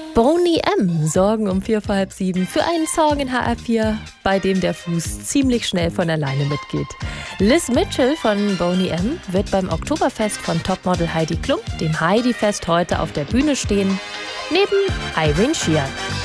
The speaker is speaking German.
Boney M. sorgen um 6:45 für einen Song in HR4, bei dem der Fuß ziemlich schnell von alleine mitgeht. Liz Mitchell von Boney M. wird beim Oktoberfest von Topmodel Heidi Klum, dem Heidi-Fest, heute auf der Bühne stehen, neben Irene Sheehan.